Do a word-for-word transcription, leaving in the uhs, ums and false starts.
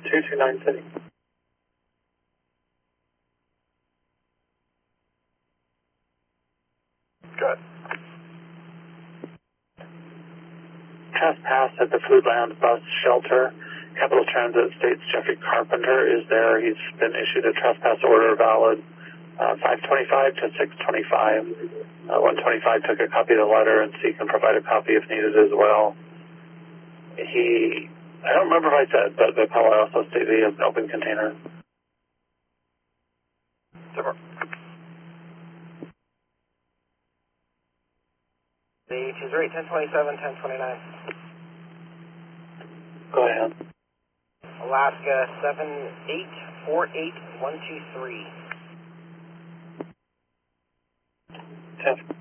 two two nine City. Good. Trespass at the Foodland bus shelter. Capital Transit states Jeffrey Carpenter is there. He's been issued a trespass order valid uh, five twenty-five to six twenty-five. Uh, one twenty-five took a copy of the letter, and so you can provide a copy if needed as well. He, I don't remember if I said, but the caller also stated he has an open container. Super. The choose rate ten twenty-seven, ten twenty-nine. Go ahead. Alaska seven eight four eight one two three. ten.